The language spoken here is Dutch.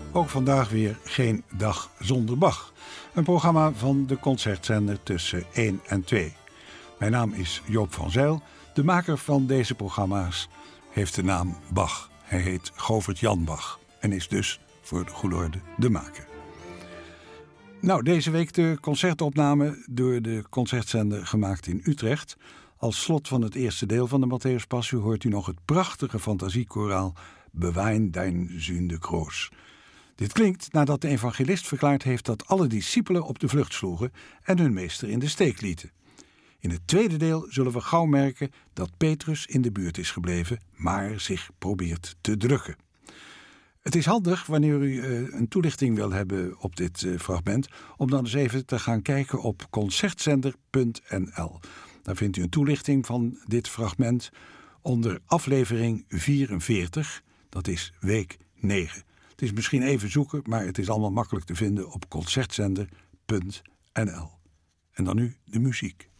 Ook vandaag weer geen dag zonder Bach. Een programma van de Concertzender tussen 1 en 2. Mijn naam is Joop van Zijl. De maker van deze programma's heeft de naam Bach. Hij heet Govert Jan Bach en is dus voor de goede orde de maker. Nou, deze week de concertopname door de Concertzender gemaakt in Utrecht. Als slot van het eerste deel van de Matthäus Passie hoort u nog het prachtige fantasiekoraal Bewain dein Sünde groß. Dit klinkt nadat de evangelist verklaard heeft dat alle discipelen op de vlucht sloegen en hun meester in de steek lieten. In het tweede deel zullen we gauw merken dat Petrus in de buurt is gebleven, maar zich probeert te drukken. Het is handig wanneer u een toelichting wil hebben op dit fragment, om dan eens even te gaan kijken op concertzender.nl. Daar vindt u een toelichting van dit fragment onder aflevering 44, dat is week 9. Het is misschien even zoeken, maar het is allemaal makkelijk te vinden op concertzender.nl. En dan nu de muziek.